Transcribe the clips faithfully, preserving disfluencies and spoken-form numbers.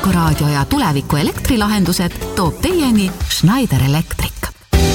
Hommikuraadio ja tuleviku elektrilahendused toob teieni Schneider Electric.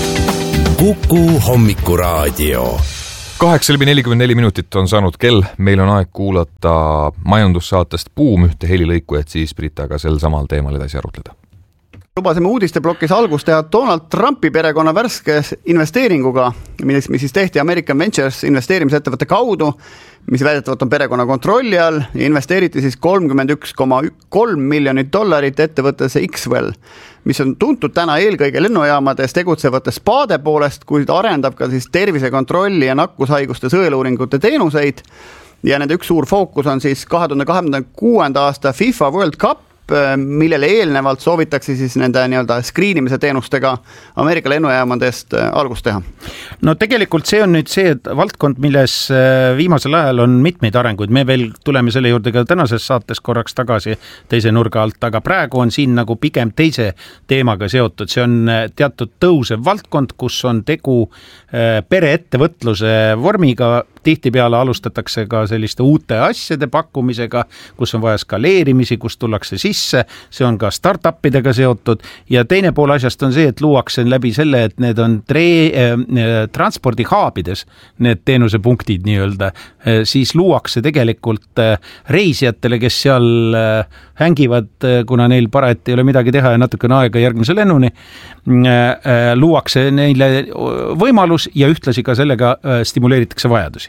Kuku Hommikuraadio. kaheksa läbi nelikümmend neli minutit on saanud kell. Meil on aeg kuulata majandussaatest Buum ühte helilõiku, et siis Britaga sel samal teemal edasi arutleda. Lubasime uudisteplokis algust teha Donald Trumpi perekonna värske investeeringuga, mis, mis siis tehti American Ventures investeerimisettevõtte kaudu, mis väidetavalt on perekonna kontrolli all ja investeeriti siis kolmkümmend üks koma kolm miljonit dollarit ettevõttesse Xwell, mis on tuntud täna eelkõige lennujaamades tegutsevate spaade poolest, kuid arendab ka siis tervisekontrolli ja nakkushaiguste sõeluuringute teenuseid. Ja nende üks suur fookus on siis kahe tuhande kahekümne kuuenda aasta FIFA World Cup, millele eelnevalt soovitakse siis nende nii-öelda skriinimise teenustega Ameerika lennujaamadest algust teha. No tegelikult see on nüüd see valdkond, milles viimasel ajal on mitmeid arenguid. Me veel tuleme selle juurde ka tänases saates korraks tagasi teise nurga alt, aga praegu on siin nagu pigem teise teemaga seotud. See on teatud tõusev valdkond, kus on tegu pereettevõtluse vormiga. Tihtipeale alustatakse ka selliste uute asjade pakkumisega, kus on vaja skaleerimisi, kus tullakse sisse, see on ka startupidega seotud ja teine pool asjast on see, et luuakse läbi selle, et need on tre- äh, transpordihaabides, need teenusepunktid nii-öelda, äh, siis luuakse tegelikult äh, reisijatele, kes seal äh, hängivad, äh, kuna neil parajalt ei ole midagi teha ja natukene aega järgmise lennuni, äh, äh, luuakse neile võimalus ja ühtlasi ka sellega äh, stimuleeritakse vajadusi.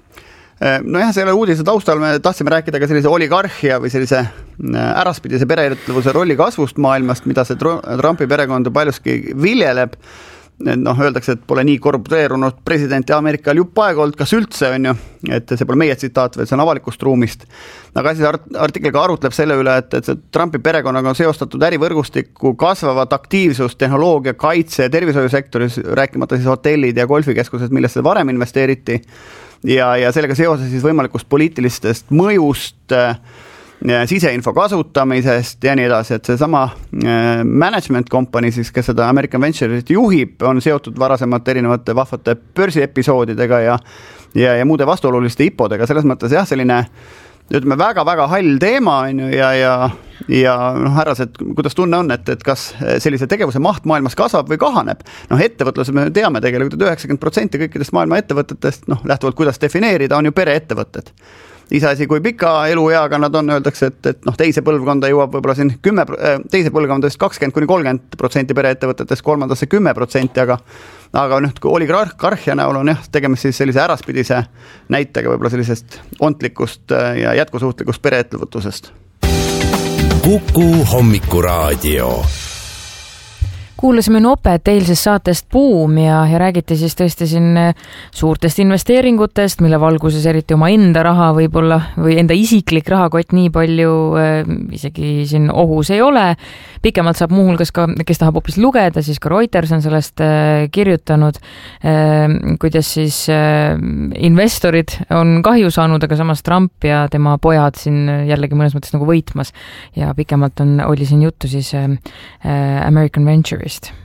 No jah, selle uudise taustal me tahtsime rääkida ka sellise oligarhia või sellise äraspidise pereettevõtluse rolli kasvust maailmast, mida see Trumpi perekond paljuski viljeleb. Noh, öeldakse, et pole nii korrupteerunud presidenti Ameerikal jupp aega olnud, kas üldse on ju, et see pole meie tsitaat, vaid see on avalikust ruumist. Aga siis artikkel ka arutleb selle üle, et, et see Trumpi perekonnaga on seostatud ärivõrgustiku kasvavat aktiivsust, tehnoloogia, kaitse ja tervishoiusektoris, rääkimata siis hotellid ja golfikeskused, millesse varem investeeriti. Ja, ja sellega seoses siis võimalikust poliitilistest mõjust, ja siseinfo kasutamisest ja nii edasi, et see sama management company, siis, kes seda American Ventures juhib, on seotud varasemalt erinevate vahvate börsiepisoodidega ja, ja, ja muude vastuoluliste hipodega. Selles mõttes jah, selline ütleme väga-väga hall teema on ju, ja, ja, ja noh, härras, et kuidas tunne on, et, et kas sellise tegevuse maht maailmas kasvab või kahaneb. Noh, ettevõtluse me teame tegelikult, et üheksakümmend protsenti kõikidest maailma ettevõtetest, noh, lähtuvalt kuidas defineerida, on ju pereettevõtted. Iseasi, kui pika elueaga nad on, öeldakse, et, et noh, teise põlvkonda jõuab võib-olla siin kümme, teise põlvkondadest kakskümmend kuni kolmkümmend protsenti pereettevõtetest, kolmandasse kümme protsenti, aga aga nüüd, kui oligarhia näol on jah, tegemist siis sellise äraspidise näitega võib-olla sellisest ontlikust ja jätkusuutlikust pereettevõtlusest. Kuku Hommikuraadio. Kuulasime nopet eilses saatest Buum ja, ja räägiti siis tõesti siin suurtest investeeringutest, mille valguses eriti oma enda raha võib-olla või enda isiklik rahakott nii palju äh, isegi siin ohus ei ole. Pikemalt saab muuhulgas ka, kes tahab hoopis lugeda, siis ka Reuters on sellest äh, kirjutanud, äh, kuidas siis äh, investorid on kahju saanud, aga samas Trump ja tema pojad siin jällegi mõnes mõttes nagu võitmas ja pikemalt on, oli siin juttu siis äh, American Ventures.